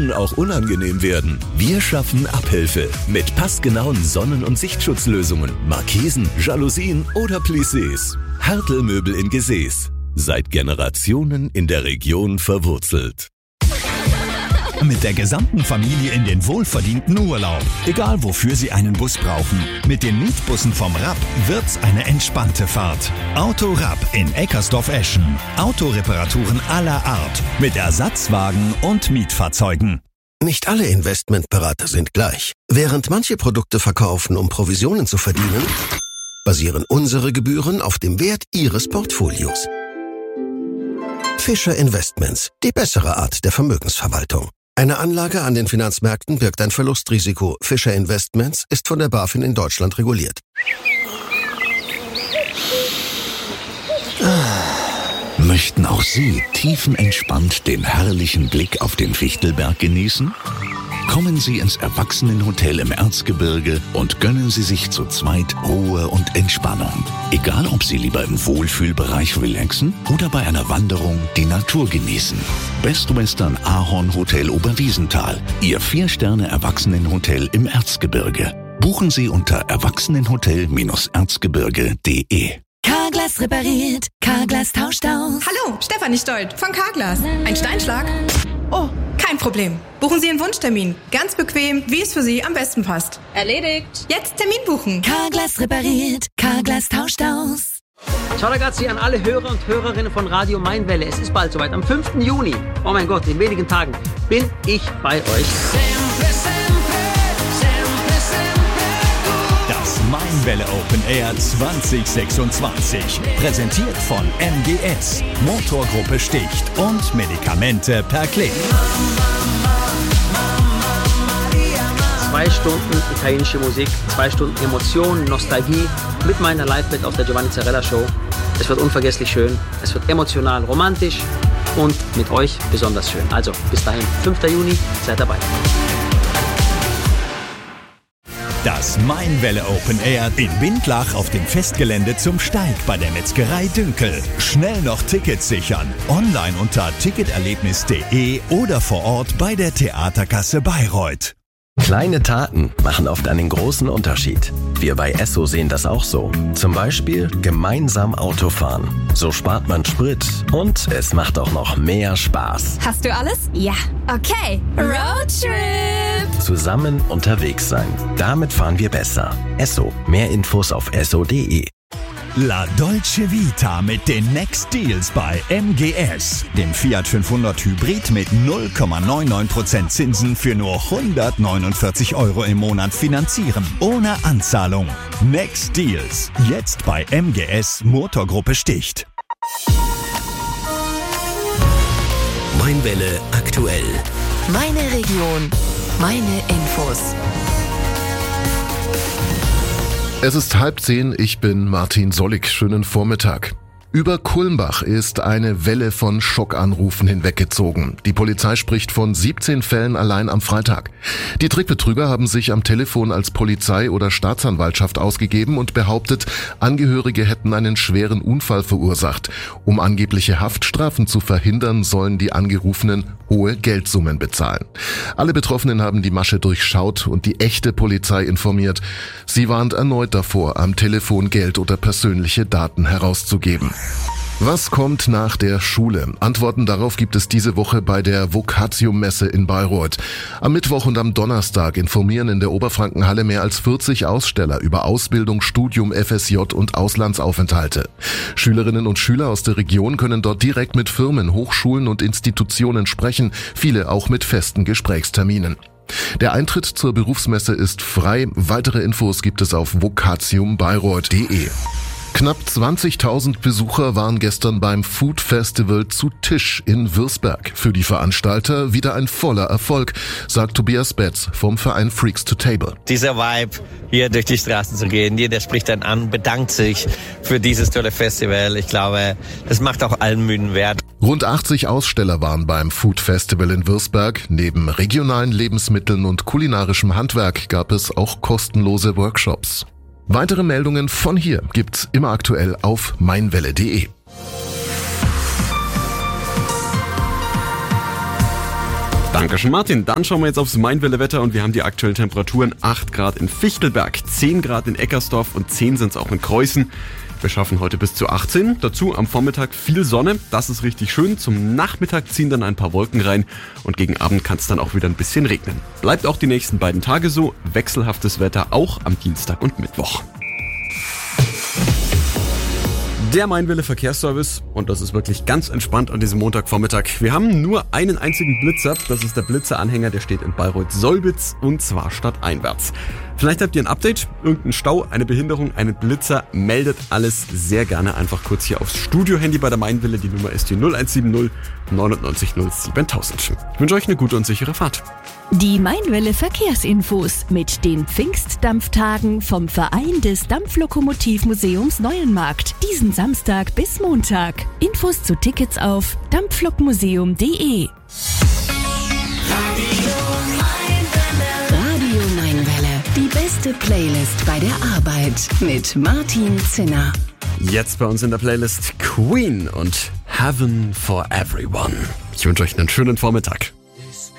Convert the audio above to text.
kann auch unangenehm werden. Wir schaffen Abhilfe mit passgenauen Sonnen- und Sichtschutzlösungen, Markisen, Jalousien oder Plissés. Hertel Möbel in Gesäß. Seit Generationen in der Region verwurzelt. Mit der gesamten Familie in den wohlverdienten Urlaub. Egal wofür Sie einen Bus brauchen. Mit den Mietbussen vom Rapp wird's eine entspannte Fahrt. Auto Rapp in Eckersdorf-Eschen. Autoreparaturen aller Art. Mit Ersatzwagen und Mietfahrzeugen. Nicht alle Investmentberater sind gleich. Während manche Produkte verkaufen, um Provisionen zu verdienen, basieren unsere Gebühren auf dem Wert Ihres Portfolios. Fischer Investments, die bessere Art der Vermögensverwaltung. Eine Anlage an den Finanzmärkten birgt ein Verlustrisiko. Fischer Investments ist von der BaFin in Deutschland reguliert. Möchten auch Sie tiefenentspannt den herrlichen Blick auf den Fichtelberg genießen? Kommen Sie ins Erwachsenenhotel im Erzgebirge und gönnen Sie sich zu zweit Ruhe und Entspannung. Egal, ob Sie lieber im Wohlfühlbereich relaxen oder bei einer Wanderung die Natur genießen. Best Western Ahorn Hotel Oberwiesenthal, Ihr 4-Sterne-Erwachsenenhotel im Erzgebirge. Buchen Sie unter erwachsenenhotel-erzgebirge.de. Carglass repariert, Carglass tauscht aus. Hallo, Stefanie Stolt von Carglass. Ein Steinschlag? Oh, kein Problem. Buchen Sie einen Wunschtermin. Ganz bequem, wie es für Sie am besten passt. Erledigt. Jetzt Termin buchen. Carglass repariert, Carglass tauscht aus. Ciao ragazzi an alle Hörer und Hörerinnen von Radio Mainwelle. Es ist bald soweit. Am 5. Juni, oh mein Gott, in wenigen Tagen, bin ich bei euch. Das Mainwelle Open Air 2026. Präsentiert von MGS, Motorgruppe Sticht und Medikamente per Klick. 2 Stunden italienische Musik, 2 Stunden Emotion, Nostalgie mit meiner Liveband auf der Giovanni Zarella Show. Es wird unvergesslich schön, es wird emotional, romantisch und mit euch besonders schön. Also bis dahin, 5. Juni, seid dabei. Das Mainwelle Open Air in Bindlach auf dem Festgelände zum Steig bei der Metzgerei Dünkel. Schnell noch Tickets sichern. Online unter ticketerlebnis.de oder vor Ort bei der Theaterkasse Bayreuth. Kleine Taten machen oft einen großen Unterschied. Wir bei Esso sehen das auch so. Zum Beispiel gemeinsam Autofahren. So spart man Sprit und es macht auch noch mehr Spaß. Hast du alles? Ja. Okay. Roadtrip. Zusammen unterwegs sein. Damit fahren wir besser. Esso. Mehr Infos auf esso.de. La Dolce Vita mit den Next Deals bei MGS. Den Fiat 500 Hybrid mit 0,99% Zinsen für nur 149 € im Monat finanzieren. Ohne Anzahlung. Next Deals. Jetzt bei MGS Motorgruppe Sticht. Mainwelle aktuell. Meine Region, meine Infos. Es ist 9:30, ich bin Martin Sollig. Schönen Vormittag. Über Kulmbach ist eine Welle von Schockanrufen hinweggezogen. Die Polizei spricht von 17 Fällen allein am Freitag. Die Trickbetrüger haben sich am Telefon als Polizei oder Staatsanwaltschaft ausgegeben und behauptet, Angehörige hätten einen schweren Unfall verursacht. Um angebliche Haftstrafen zu verhindern, sollen die Angerufenen hohe Geldsummen bezahlen. Alle Betroffenen haben die Masche durchschaut und die echte Polizei informiert. Sie warnt erneut davor, am Telefon Geld oder persönliche Daten herauszugeben. Was kommt nach der Schule? Antworten darauf gibt es diese Woche bei der Vocatio-Messe in Bayreuth. Am Mittwoch und am Donnerstag informieren in der Oberfrankenhalle mehr als 40 Aussteller über Ausbildung, Studium, FSJ und Auslandsaufenthalte. Schülerinnen und Schüler aus der Region können dort direkt mit Firmen, Hochschulen und Institutionen sprechen, viele auch mit festen Gesprächsterminen. Der Eintritt zur Berufsmesse ist frei. Weitere Infos gibt es auf vocatiumbayreuth.de. Knapp 20.000 Besucher waren gestern beim Food Festival zu Tisch in Würzberg. Für die Veranstalter wieder ein voller Erfolg, sagt Tobias Betz vom Verein Freaks to Table. Dieser Vibe, hier durch die Straßen zu gehen, jeder spricht dann an, bedankt sich für dieses tolle Festival. Ich glaube, das macht auch allen müden wert. Rund 80 Aussteller waren beim Food Festival in Würzberg. Neben regionalen Lebensmitteln und kulinarischem Handwerk gab es auch kostenlose Workshops. Weitere Meldungen von hier gibt's immer aktuell auf mainwelle.de. Dankeschön, Martin. Dann schauen wir jetzt aufs Mainwelle-Wetter und wir haben die aktuellen Temperaturen. 8 Grad in Fichtelberg, 10 Grad in Eckersdorf und 10 sind es auch in Kreuzen. Wir schaffen heute bis zu 18. Dazu am Vormittag viel Sonne, das ist richtig schön. Zum Nachmittag ziehen dann ein paar Wolken rein und gegen Abend kann es dann auch wieder ein bisschen regnen. Bleibt auch die nächsten beiden Tage so, wechselhaftes Wetter auch am Dienstag und Mittwoch. Der Mainwelle Verkehrsservice und das ist wirklich ganz entspannt an diesem Montagvormittag. Wir haben nur einen einzigen Blitzer, das ist der Blitzeranhänger, der steht in Bayreuth-Solbitz und zwar stadteinwärts. Vielleicht habt ihr ein Update, irgendeinen Stau, eine Behinderung, einen Blitzer, meldet alles sehr gerne einfach kurz hier aufs Studio-Handy bei der Mainwelle. Die Nummer ist die 0170 99 07000. Ich wünsche euch eine gute und sichere Fahrt. Die Mainwelle Verkehrsinfos mit den Pfingstdampftagen vom Verein des Dampflokomotivmuseums Neuenmarkt. Diesen Samstag bis Montag. Infos zu Tickets auf dampflokmuseum.de. Radio Mainwelle. Die beste Playlist bei der Arbeit mit Martin Zinner. Jetzt bei uns in der Playlist Queen und Heaven for Everyone. Ich wünsche euch einen schönen Vormittag.